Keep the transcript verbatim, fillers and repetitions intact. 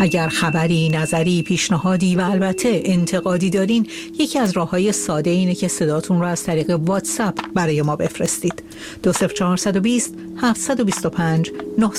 اگر خبری، نظری، پیشنهادی و البته انتقادی دارین، یکی از راه‌های ساده اینه که صداتون رو از طریق واتساپ برای ما بفرستید. دو صفر چهار دو صفر هفت دو پنج نه